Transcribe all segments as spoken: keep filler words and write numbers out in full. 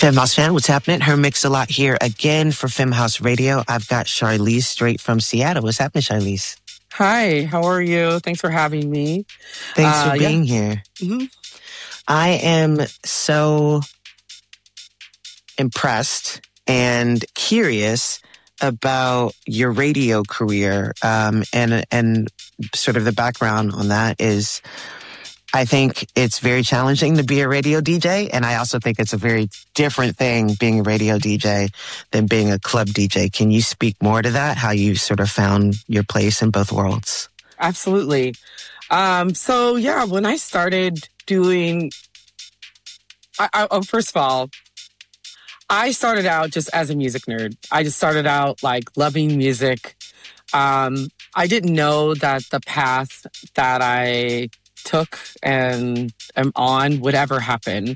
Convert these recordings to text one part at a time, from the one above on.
Femhouse fan, what's happening? Her Mix-a-Lot here again for Femhouse Radio. I've got Charlize straight from Seattle. What's happening, Charlize? Hi, how are you? Thanks for having me. Thanks uh, for being yeah. here. Mm-hmm. I am so impressed and curious about your radio career, um, and and sort of the background on that is, I think it's very challenging to be a radio D J, and I also think it's a very different thing being a radio D J than being a club D J. Can you speak more to that, how you sort of found your place in both worlds? Absolutely. Um, so, yeah, when I started doing... I, I, oh, first of all, I started out just as a music nerd. I just started out, like, loving music. Um, I didn't know that the path that I took and am on would ever happen.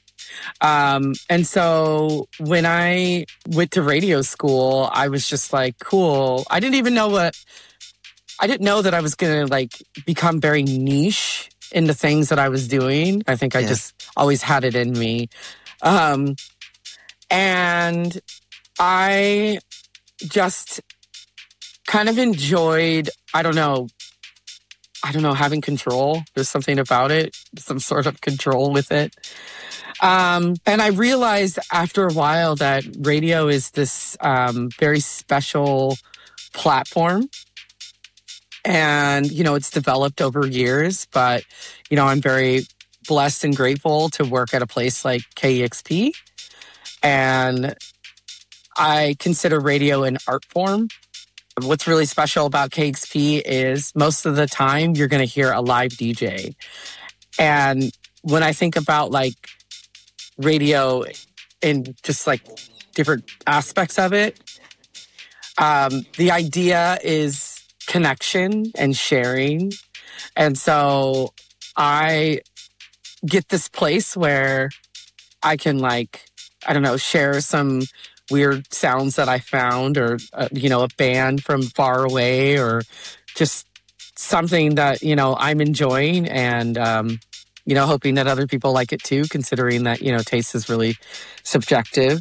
Um, and so when I went to radio school, I was just like, cool. I didn't even know what, I didn't know that I was going to like become very niche in the things that I was doing. I think I yeah. just always had it in me. Um, and I just kind of enjoyed, I don't know, I don't know, having control. There's something about it, some sort of control with it. Um, and I realized after a while that radio is this um, very special platform. And, you know, it's developed over years, but, you know, I'm very blessed and grateful to work at a place like K E X P. And I consider radio an art form. What's really special about K X P is most of the time you're going to hear a live D J. And when I think about like radio and just like different aspects of it, um, the idea is connection and sharing. And so I get this place where I can like, I don't know, share some weird sounds that I found, or, uh, you know, a band from far away, or just something that, you know, I'm enjoying and, um, you know, hoping that other people like it too, considering that, you know, taste is really subjective.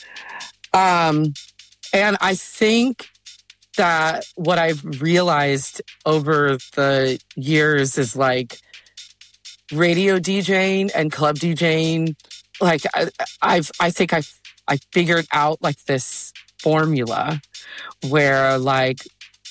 Um, and I think that what I've realized over the years is like radio DJing and club DJing, like I, I've, I think I've, I figured out like this formula where like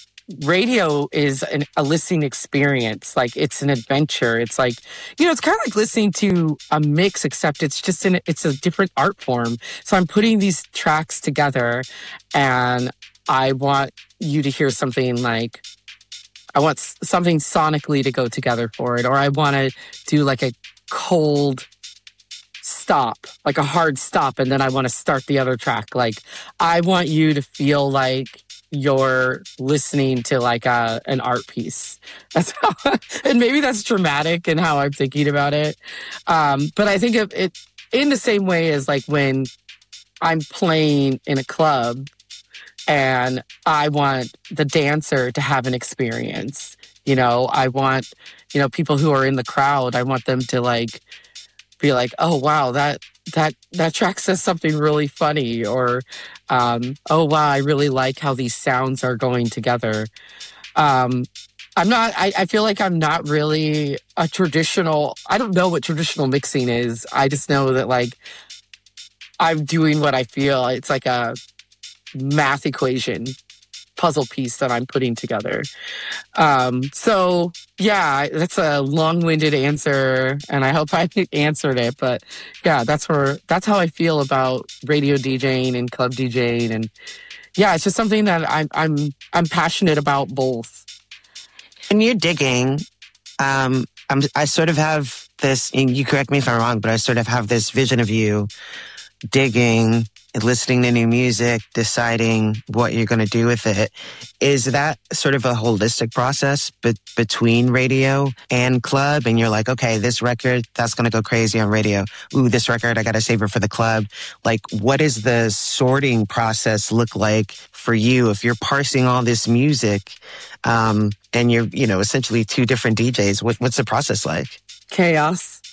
radio is an, a listening experience. Like it's an adventure. It's like, you know, it's kind of like listening to a mix, except it's just in, it's a different art form. So I'm putting these tracks together and I want you to hear something like, I want something sonically to go together for it. Or I want to do like a cold stop, like a hard stop, and then I want to start the other track. Like I want you to feel like you're listening to like a, an art piece. That's how, and maybe that's dramatic in how I'm thinking about it. Um, but I think of it in the same way as like when I'm playing in a club and I want the dancer to have an experience. You know, I want, you know, people who are in the crowd, I want them to like be like, oh wow, that that that track says something really funny, or um, oh wow, I really like how these sounds are going together. Um, I'm not. I, I feel like I'm not really a traditional. I don't know what traditional mixing is. I just know that like I'm doing what I feel. It's like a math equation puzzle piece that I'm putting together. Um, so yeah, that's a long-winded answer, and I hope I answered it. But yeah, that's where that's how I feel about radio DJing and club DJing, and yeah, it's just something that I'm I'm I'm passionate about both. And you're digging. Um, I'm I sort of have this, and you correct me if I'm wrong, but I sort of have this vision of you digging, listening to new music, deciding what you're going to do with it. Is that sort of a holistic process be- between radio and club? And you're like, okay, this record, that's going to go crazy on radio. Ooh, this record, I got to save it for the club. Like, what does the sorting process look like for you if you're parsing all this music um, and you're, you know, essentially two different D Js? What, what's the process like? Chaos.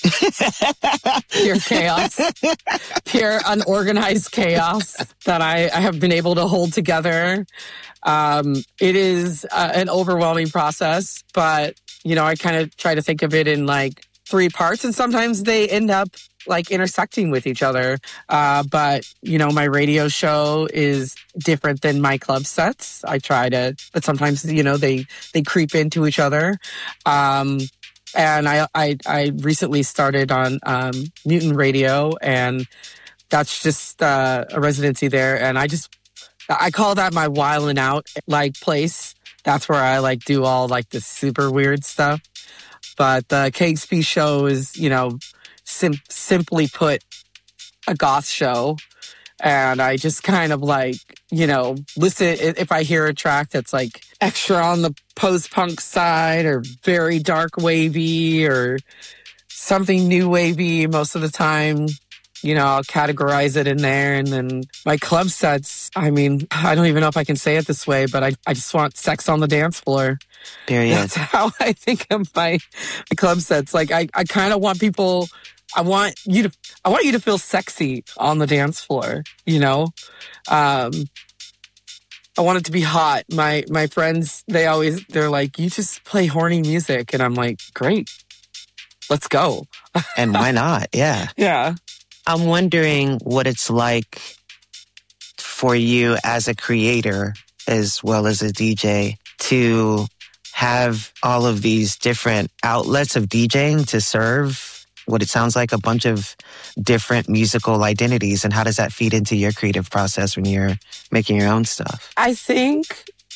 Pure chaos. Pure unorganized chaos that I, I have been able to hold together. Um, it is uh, an overwhelming process, but, you know, I kind of try to think of it in like three parts, and sometimes they end up like intersecting with each other. Uh, but, you know, my radio show is different than my club sets. I try to, but sometimes, you know, they, they creep into each other. Um, and I, I, I recently started on, um, Mutant Radio, and that's just, uh, a residency there. And I just, I call that my wildin' out like place. That's where I like do all like the super weird stuff. But the K X P show is, you know, sim- simply put, a goth show. And I just kind of like, you know, listen, if I hear a track that's like extra on the post-punk side or very dark wavy or something new wavy, most of the time, you know, I'll categorize it in there. And then my club sets, I mean, I don't even know if I can say it this way, but I, I just want sex on the dance floor. Period. That's how I think of my, my club sets. Like, I, I kind of want people, I want you to, I want you to feel sexy on the dance floor, you know? Um, I want it to be hot. My, my friends, they always, they're like, you just play horny music. And I'm like, great, let's go. And why not? Yeah. Yeah. I'm wondering what it's like for you as a creator as well as a D J to have all of these different outlets of DJing to serve what it sounds like a bunch of different musical identities. And how does that feed into your creative process when you're making your own stuff? I think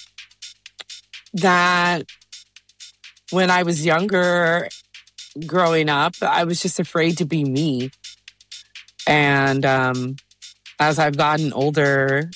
that when I was younger, growing up, I was just afraid to be me. And um, as I've gotten older,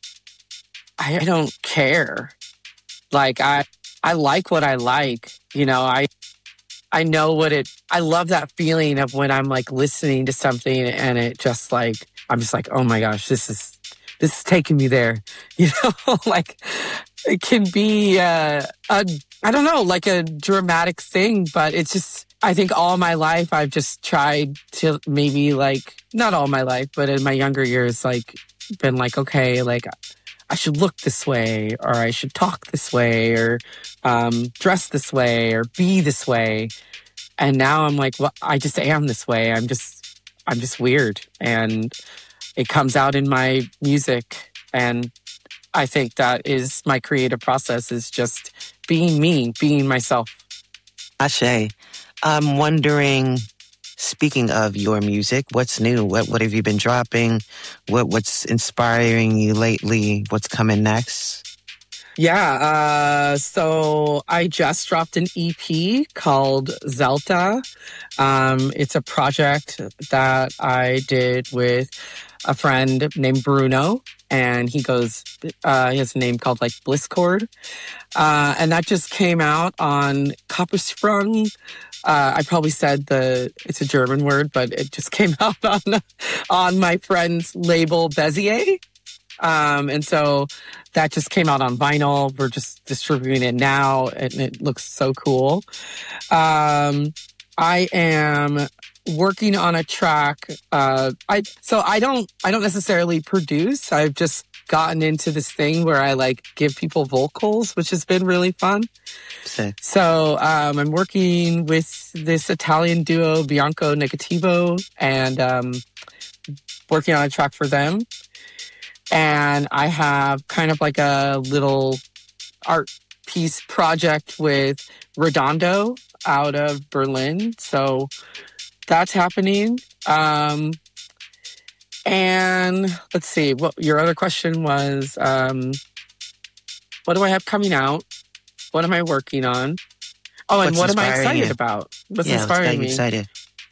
I don't care. Like, I, I like what I like. You know, I, I know what it, I love that feeling of when I'm like listening to something and it just like, I'm just like, oh my gosh, this is, this is taking me there. You know, like it can be uh, a, I don't know, like a dramatic thing, but it's just, I think all my life I've just tried to maybe like, not all my life, but in my younger years, like been like, okay, like I should look this way, or I should talk this way, or um, dress this way, or be this way. And now I'm like, well, I just am this way. I'm just, I'm just weird. And it comes out in my music. And I think that is my creative process, is just being me, being myself. Ashe, I'm wondering, speaking of your music, what's new? What what have you been dropping? What what's inspiring you lately? What's coming next? Yeah, uh, so I just dropped an E P called Zelta. Um, it's a project that I did with a friend named Bruno, and he goes, uh, he has a name called like Bliscord. Uh, and that just came out on Coppersprung. Uh, I probably said the, it's a German word, but it just came out on, on my friend's label Bezier. Um, and so that just came out on vinyl. We're just distributing it now, and it looks so cool. Um, I am working on a track. Uh, I, so I don't, I don't necessarily produce. I've just gotten into this thing where I like give people vocals, which has been really fun. Sick. So, um, I'm working with this Italian duo, Bianco Negativo, and, um, working on a track for them. And I have kind of like a little art piece project with Redondo out of Berlin. So that's happening. Um, and let's see, what your other question was, um, what do I have coming out? What am I working on? Oh, and What's what am I excited you? about? What's yeah, inspiring what's got you me? excited?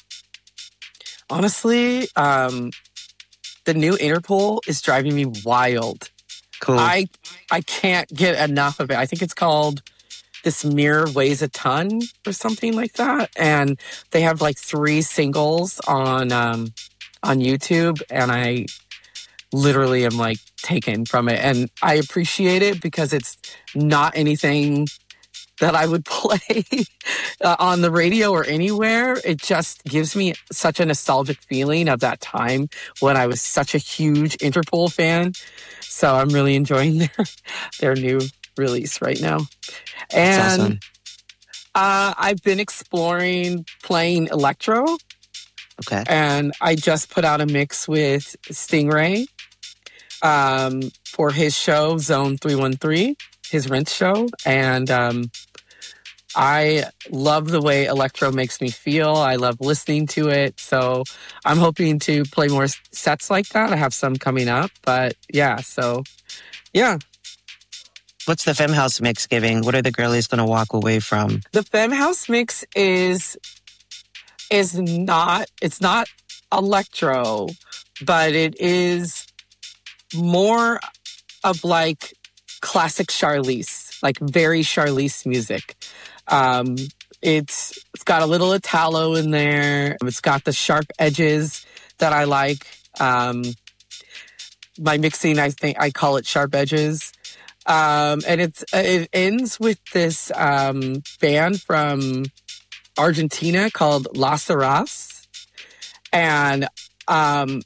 Honestly, um, the new Interpol is driving me wild. Cool. I I can't get enough of it. I think it's called This Mirror Weighs a Ton or something like that. And they have like three singles on um, on YouTube, and I literally am like taken from it. And I appreciate it because it's not anything that I would play uh, on the radio or anywhere. It just gives me such a nostalgic feeling of that time when I was such a huge Interpol fan. So I'm really enjoying their their new release right now. And That's awesome. uh, I've been exploring playing electro. Okay. And I just put out a mix with Stingray um, for his show, Zone three one three, his Rinse show. And um, I love the way electro makes me feel. I love listening to it. So I'm hoping to play more sets like that. I have some coming up. But yeah, so yeah. What's the Femme House mix giving? What are the girlies going to walk away from? The Femme House mix is is not, it's not electro, but it is more of like classic Charlize, like very Charlize music. Um, it's it's got a little Italo in there. It's got the sharp edges that I like. Um, my mixing, I think I call it sharp edges. Um, and it's it ends with this um, band from Argentina called Las Arras, and um,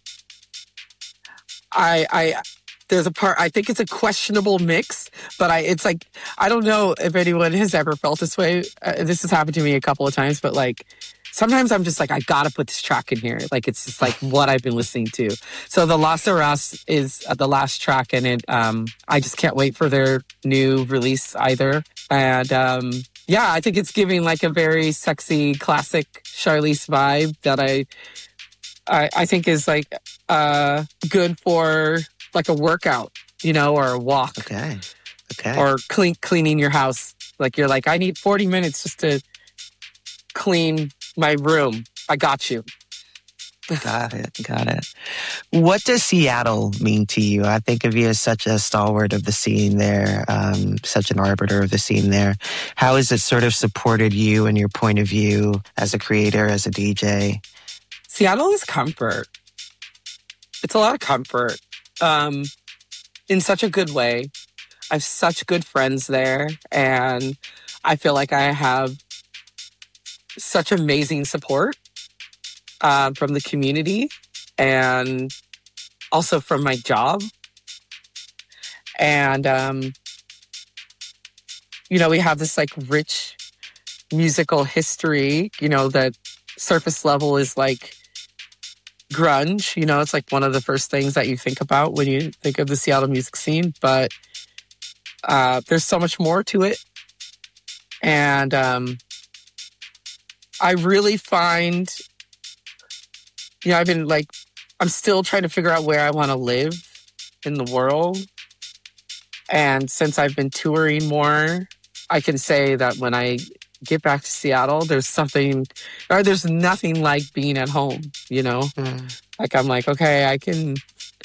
I I. There's a part, I think it's a questionable mix, but I, it's like, I don't know if anyone has ever felt this way. Uh, this has happened to me a couple of times, but like, sometimes I'm just like, I gotta put this track in here. Like, it's just like what I've been listening to. So the Las Arras is uh, the last track, and it, um, I just can't wait for their new release either. And, um, yeah, I think it's giving like a very sexy, classic Charlize vibe that I, I, I think is like, uh, good for like a workout, you know, or a walk. Okay. Okay. Or clean, cleaning your house. Like you're like, I need forty minutes just to clean my room. I got you. Got it. Got it. What does Seattle mean to you? I think of you as such a stalwart of the scene there, um, such an arbiter of the scene there. How has it sort of supported you and your point of view as a creator, as a D J? Seattle is comfort. It's a lot of comfort. Um, in such a good way. I have such good friends there, and I feel like I have such amazing support uh, from the community and also from my job. And, um, you know, we have this like rich musical history, you know, that surface level is like grunge, you know, it's like one of the first things that you think about when you think of the Seattle music scene, but uh, there's so much more to it. And um, I really find, you know, I've been like, I'm still trying to figure out where I want to live in the world. And since I've been touring more, I can say that when I get back to Seattle, there's something, or there's nothing like being at home, you know? Mm. Like, I'm like, okay, I can,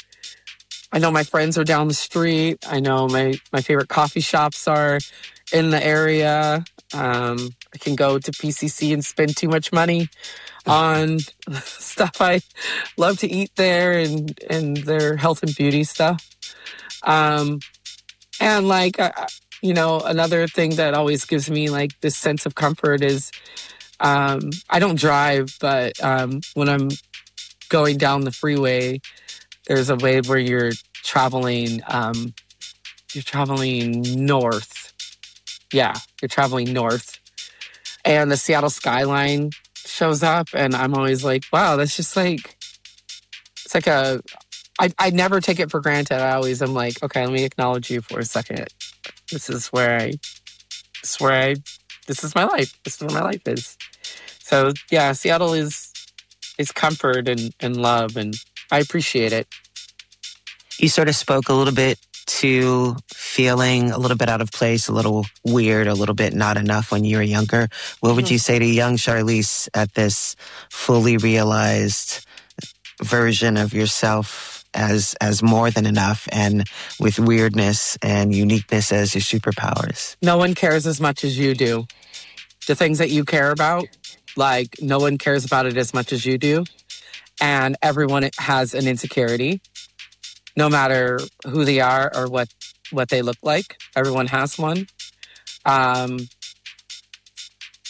I know my friends are down the street. I know my, my favorite coffee shops are in the area. Um, I can go to P C C and spend too much money on stuff I love to eat there and, and their health and beauty stuff. Um, and like, I, you know, another thing that always gives me like this sense of comfort is um, I don't drive, but um, when I'm going down the freeway, there's a way where you're traveling, um, you're traveling north. Yeah, you're traveling north. And the Seattle skyline shows up, and I'm always like, wow, that's just like, it's like a, I, I never take it for granted. I always am like, okay, let me acknowledge you for a second. This is where I, this is where I, this is my life. This is where my life is. So yeah, Seattle is, is comfort and, and love, and I appreciate it. You sort of spoke a little bit to feeling a little bit out of place, a little weird, a little bit not enough when you were younger. What would mm-hmm. you say to young Charlize at this fully realized version of yourself as as more than enough and with weirdness and uniqueness as your superpowers? No one cares as much as you do. The things that you care about, like no one cares about it as much as you do. And everyone has an insecurity, no matter who they are or what, what they look like. Everyone has one. Um,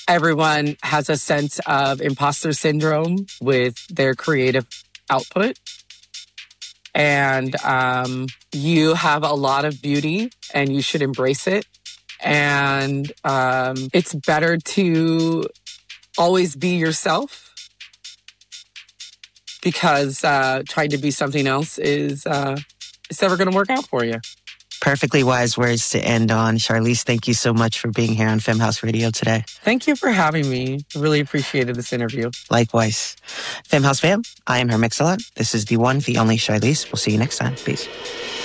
everyone has a sense of imposter syndrome with their creative output. And um, you have a lot of beauty and you should embrace it. And um, it's better to always be yourself, because uh, trying to be something else is uh, it's never going to work out for you. Perfectly wise words to end on. Charlize, thank you so much for being here on FemHouse Radio today. Thank you for having me. I really appreciated this interview. Likewise. FemHouse fam, I am her Mix-a-Lot. This is the one, the only Charlize. We'll see you next time. Peace.